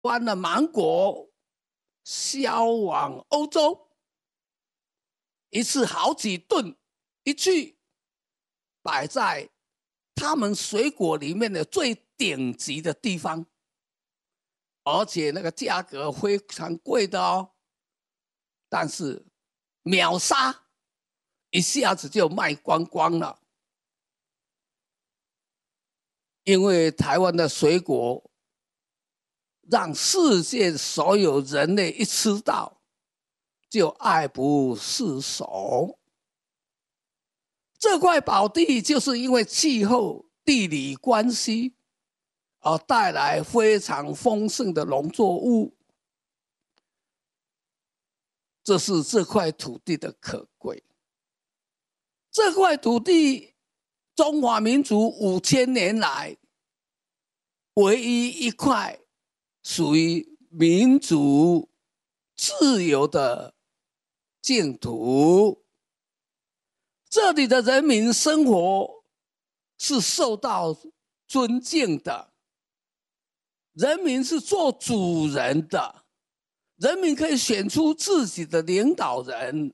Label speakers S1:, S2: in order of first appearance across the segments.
S1: 湾的芒果销往欧洲，一次好几吨，一去摆在他们水果里面的最顶级的地方，而且那个价格非常贵的哦，但是秒杀，一下子就卖光光了。因为台湾的水果让世界所有人类一吃到就爱不释手。这块宝地就是因为气候地理关系而带来非常丰盛的农作物，这是这块土地的可贵。这块土地中华民族5000年来唯一一块属于民主自由的净土，这里的人民生活是受到尊敬的，人民是做主人的，人民可以选出自己的领导人，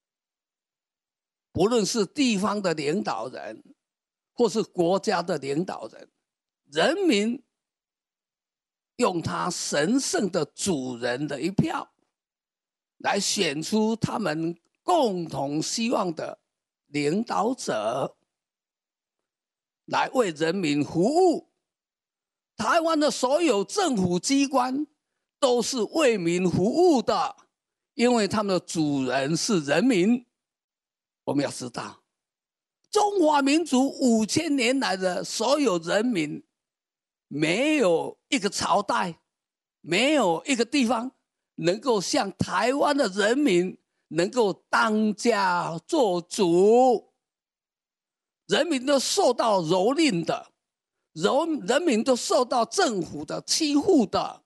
S1: 不论是地方的领导人或是国家的领导人，人民用他神圣的主人的一票来选出他们共同希望的领导者，来为人民服务。台湾的所有政府机关都是为民服务的，因为他们的主人是人民。我们要知道，中华民族5000年来的所有人民，没有一个朝代，没有一个地方能够像台湾的人民能够当家做主，人民都受到蹂躏的，人民都受到政府的欺负的，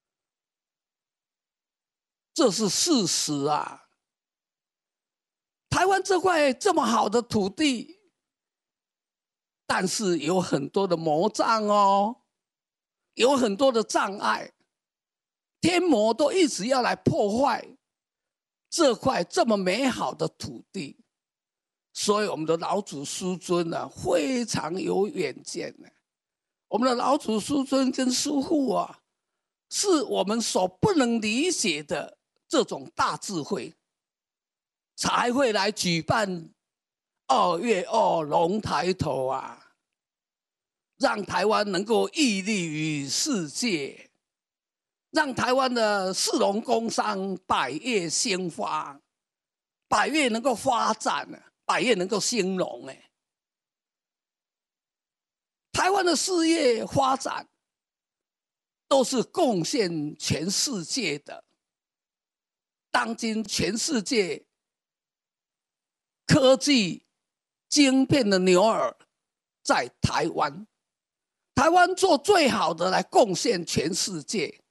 S1: 这是事实啊。台湾这块这么好的土地，但是有很多的魔障哦，有很多的障碍，天魔都一直要来破坏这块这么美好的土地。所以我们的老祖师尊啊，非常有远见的。我们的老祖师尊跟师父啊，是我们所不能理解的这种大智慧，才会来举办2月2龙抬头啊，让台湾能够屹立于世界，让台湾的士农工商百业兴发，百业能够发展，百业能够兴隆。台湾的事业发展都是贡献全世界的。当今全世界科技晶片的牛耳在台湾，台湾做最好的来贡献全世界。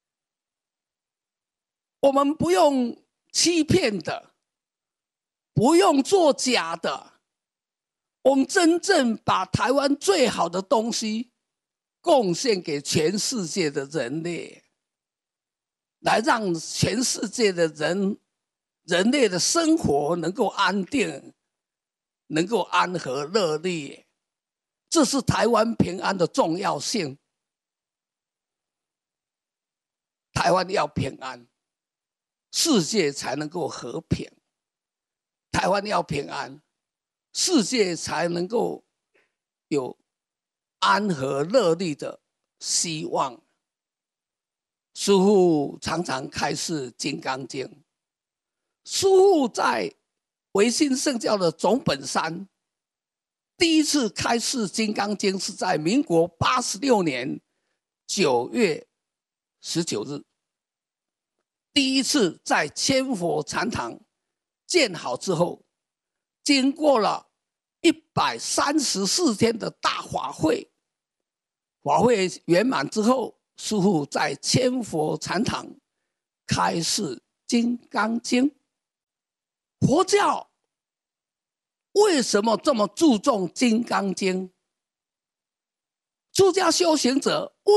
S1: 我们不用欺骗的，不用作假的，我们真正把台湾最好的东西贡献给全世界的人类，来让全世界的人类的生活能够安定，能够安和乐利，这是台湾平安的重要性。台湾要平安，世界才能够和平；台湾要平安，世界才能够有安和乐利的希望。师父常常开示《金刚经》，师父在维新圣教的总本山第一次开示《金刚经》是在民国86年9月19日，第一次在千佛禅堂建好之后，经过了134天的大法会，法会圆满之后，师父在千佛禅堂开示《金刚经》。佛教为什么这么注重《金刚经》？出家修行者